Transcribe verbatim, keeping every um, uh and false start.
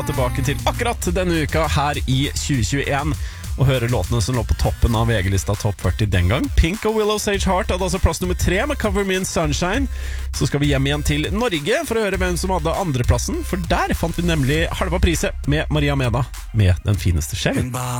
Tilbake til akkurat denne uka her i tjue tjueen og høre låtene som lå på toppen av V G-lista Top førti den gang. Pink og Willow Sage Heart hadde altså plass nummer tre med Cover Me in Sunshine. Så skal vi hjem igjen til Norge for å høre hvem som hadde andreplassen, for der fant vi nemlig halva priset med Maria Mena med Den fineste sjelen.